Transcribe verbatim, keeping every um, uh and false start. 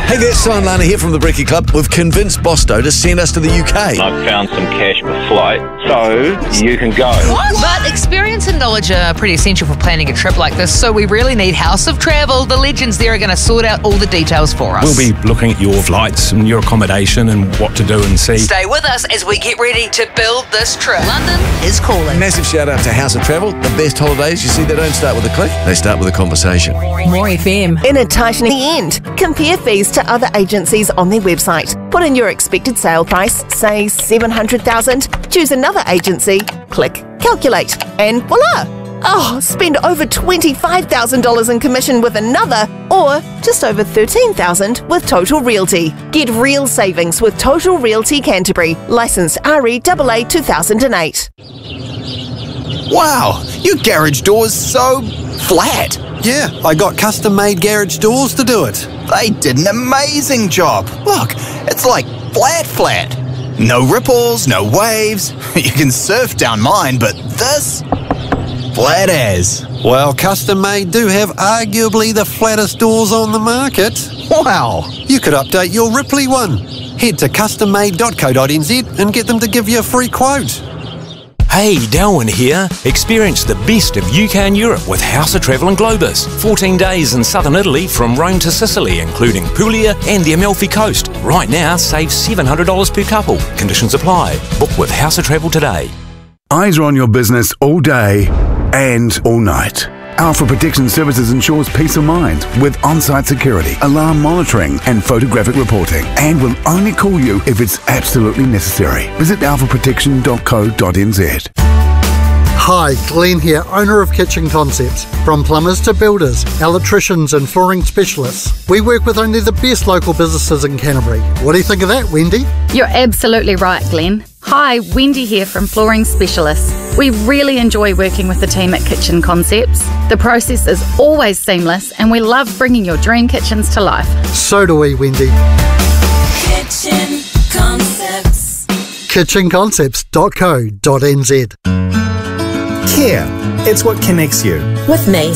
Hey there, Simon Lana here from the Brekkie Club. We've convinced Bosto to send us to the U K. I've found some cash for flight, so you can go. What? But experience and knowledge are pretty essential for planning a trip like this, so we really need House of Travel. The legends there are going to sort out all the details for us. We'll be looking at your flights and your accommodation and what to do and see. Stay with us as we get ready to build this trip. London is calling. Massive shout out to House of Travel. The best holidays, you see, they don't start with a click, they start with a conversation. More F M. In a tightening end, compare fees to other agencies on their website. Put in your expected sale price, say seven hundred thousand dollars, choose another agency, click calculate, and voila! Oh, spend over twenty-five thousand dollars in commission with another, or just over thirteen thousand dollars with Total Realty. Get real savings with Total Realty Canterbury, licensed R E A A two thousand eight. Wow, your garage door's so flat. Yeah, I got custom-made garage doors to do it. They did an amazing job. Look, it's like flat flat. No ripples, no waves. You can surf down mine, but this, flat as. Well, custom-made do have arguably the flattest doors on the market. Wow. You could update your Ripley one. Head to custom made dot co dot n z and get them to give you a free quote. Hey, Darwin here. Experience the best of U K and Europe with House of Travel and Globus. fourteen days in southern Italy from Rome to Sicily, including Puglia and the Amalfi Coast. Right now, save seven hundred dollars per couple. Conditions apply. Book with House of Travel today. Eyes are on your business all day and all night. Alpha Protection Services ensures peace of mind with on-site security, alarm monitoring and photographic reporting, and will only call you if it's absolutely necessary. Visit alpha protection dot co dot n z. Hi, Glenn here, owner of Kitchen Concepts. From plumbers to builders, electricians and flooring specialists, we work with only the best local businesses in Canterbury. What do you think of that, Wendy? You're absolutely right, Glenn. Hi, Wendy here from Flooring Specialists. We really enjoy working with the team at Kitchen Concepts. The process is always seamless and we love bringing your dream kitchens to life. So do we, Wendy. Kitchen Concepts. kitchen concepts dot co dot n z. Care. It's what connects you. With me,